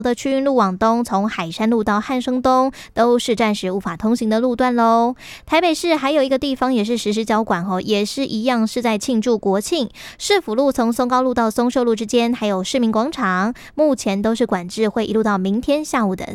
的区运路往东，从海山路到汉生东都是暂时无法通行的路段喽。台北市还有一个地方也是实施交管也是一样是在庆祝国庆。市府路从松高路到松寿路之间，还有市民广场，目前都是管制，会一路到明天下午的